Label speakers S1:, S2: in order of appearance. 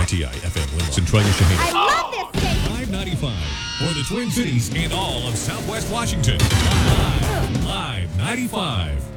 S1: WITI FM Winlow, Centralia, Shaheen.
S2: I love this station.
S1: 595 for the Twin Cities and all of Southwest Washington. Live 95.